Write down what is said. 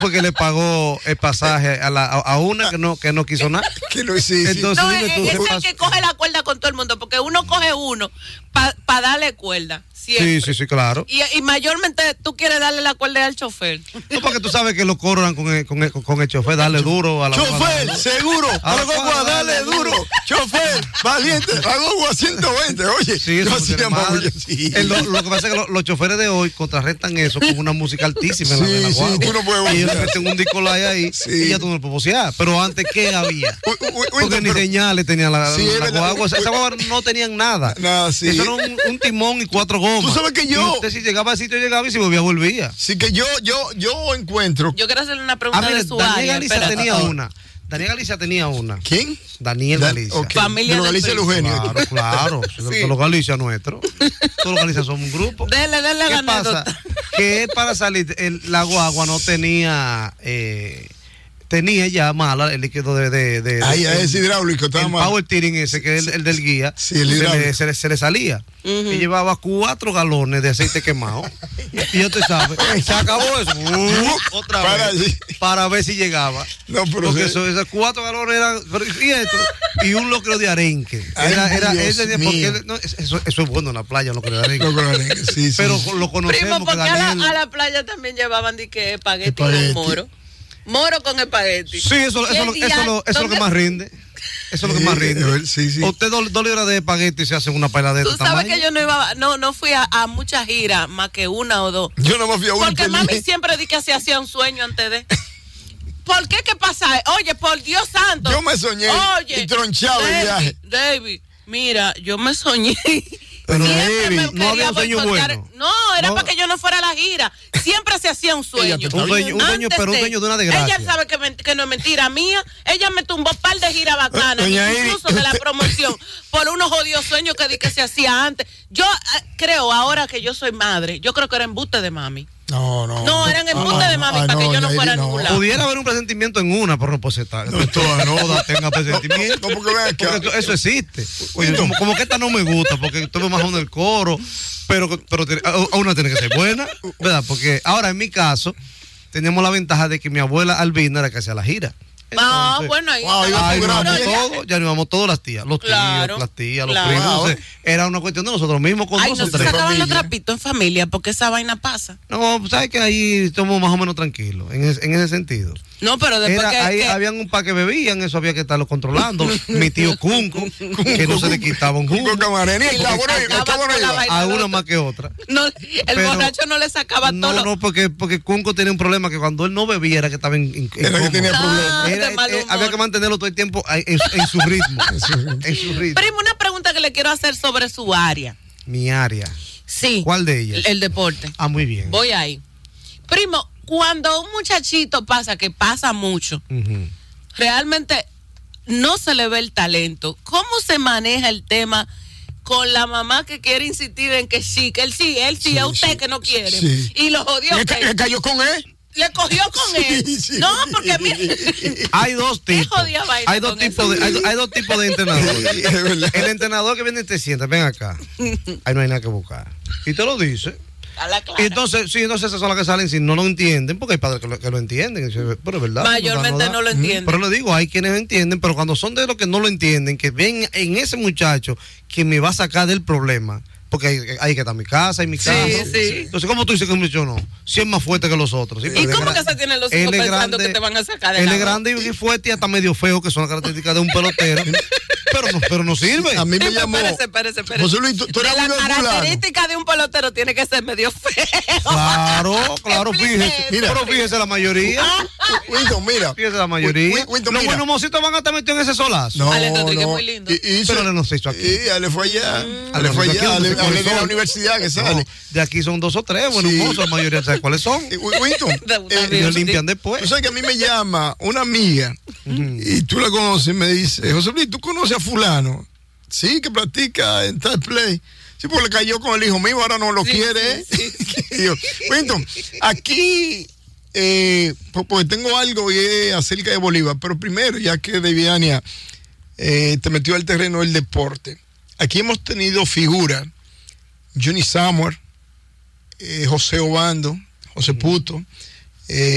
fue que le pagó el pasaje a una que no quiso nada. Que no hiciste. Entonces, no, es el que coge la cuerda con todo el mundo, porque uno coge uno para darle cuerda. Siempre. Sí, claro. Y mayormente tú quieres darle la cuerda al chofer. No, porque tú sabes que lo cobran con el chofer, darle duro a la chofer, seguro, a la guagua, dale duro. Chofer, valiente, a la guagua 120. Oye, sí, eso sí. Lo que pasa es que los choferes de hoy contrarrestan eso con una música altísima en la guagua. Tú no puedes y ellos le meten un disco ahí y ya tú no lo puedes vocear. Pero antes, ¿qué había? Porque ni señales tenía la guagua. Esa guagua no tenían nada. Eso era un timón y 4 gomas. Tú sabes que yo. Usted si llegaba al sitio, llegaba y si volvía. Sí, que yo encuentro. Yo quiero hacerle una pregunta de su área. Daniel Galicia tenía una. ¿Quién? Daniel Galicia. Okay. Familia de Galicia el Eugenio. Claro. Sí. Los Galicia nuestros. Todos los Galicia somos un grupo. Dele ¿Qué pasa? Que para salir la guagua no tenía tenía ya mala el líquido de es hidráulico, estaba mal. Power Steering ese que es el del guía, sí, el se le salía. Y llevaba 4 galones de aceite quemado. Y yo te sabes, se acabó eso. Otra vez. Para ver si llegaba. No, pero porque esos 4 galones eran. Y un locro de arenque. Eso es bueno en la playa, un locro de arenque. Sí. Pero lo conocemos. Primo, porque a la playa también llevaban espagueti con moro. Moro con espagueti. Sí, eso es lo que más rinde. Eso es lo que más rinde. Sí. Usted 2 libras de espagueti se hacen una paila de Tú sabes que yo no fui a muchas giras, más que 1 o 2. Yo no me fui a una. Porque mami siempre di que se hacía un sueño antes de. ¿Por qué? ¿Qué pasa? Oye, por Dios santo. Yo me soñé y tronchaba el viaje. David, mira, yo me soñé. Pero no había un sueño bueno. No, era para que yo no fuera a la gira. Siempre se hacía un sueño. Un sueño de una desgracia. Ella sabe que no es mentira mía. Ella me tumbó un par de giras bacanas, incluso de la promoción, por unos jodidos sueños que di que se hacía antes. Yo creo, ahora que yo soy madre, yo creo que era embuste de mami. No, eran embustes de mami para que yo no fuera a ningún lado. Pudiera haber un presentimiento en una, pero no puede ser tal. Toda noda tenga presentimiento. Porque eso existe. Oye, como que esta no me gusta, porque estoy más en el coro, pero una tiene que ser buena, ¿verdad? Porque ahora en mi caso, teníamos la ventaja de que mi abuela Albina era que hacía la gira. Entonces, bueno, ahí ya nos íbamos todos las tías, los tíos, las tías, los primos. Entonces, era una cuestión de nosotros mismos con nosotros. No se sacaban los trapitos en familia, porque esa vaina pasa. No, sabes que ahí estamos más o menos tranquilos, en ese sentido. No, pero después ahí habían un par que bebían, eso había que estarlo controlando. Mi tío Cunco, que no se le quitaba un Cunco Camarena, a una más que otra. No, el borracho no le sacaba todo. No, porque Cunco tenía un problema que cuando él no bebía era que estaba era que tenía problemas. Había que mantenerlo todo el tiempo en su ritmo. Primo, una pregunta que le quiero hacer sobre su área. Mi área. Sí. ¿Cuál de ellas? El deporte. Muy bien. Voy ahí. Primo, cuando un muchachito que pasa mucho, realmente no se le ve el talento. ¿Cómo se maneja el tema con la mamá que quiere insistir en que sí, que él sí, a usted que no quiere? Sí. Y lo jodió. ¿Le cayó con él? Le cogió con él. Sí. No, porque hay 2 tipos. Hay dos tipos de entrenadores. El entrenador que viene y te sienta, ven acá. Ahí no hay nada que buscar. Y te lo dice. Y entonces esas son las que salen si no lo entienden, porque hay padres que lo entienden, pero es verdad. Mayormente no lo entienden. Pero le digo, hay quienes entienden, pero cuando son de los que no lo entienden, que ven en ese muchacho que me va a sacar del problema, porque hay que estar en mi casa, en mi casa. Sí. Entonces, ¿cómo tú dices que un muchacho no? Si es más fuerte que los otros. ¿Sí? ¿Y cómo que se tienen los hijos pensando que te van a sacar de la? Él es grande y fuerte y hasta medio feo, que son las características de un pelotero. pero no sirve. A mí me llamó. Espérese. José Luis, tú eres la característica de un pelotero tiene que ser medio feo. Claro, fíjese. Pero fíjese la mayoría. Mira. Fíjese la mayoría. Los buenos mocitos van a estar metidos en ese solazo. No, es muy lindo. Pero él no se hizo aquí. Le fue allá. Le fue allá. De la universidad que sale. De aquí son 2 o 3 buenos mozos, la mayoría sabe cuáles son. Y lo limpian después. Tú sabes que a mí me llama una amiga y tú la conoces y me dice, José Luis, ¿tú conoces a fulano? Sí, que practica en tal play. Sí, porque le cayó con el hijo mío, ahora no lo quiere. Sí. Winton, aquí, porque tengo algo acerca de Bolívar, pero primero, ya que Deviania te metió al terreno del deporte, aquí hemos tenido figuras, Johnny Samuel, José Obando, José Puto,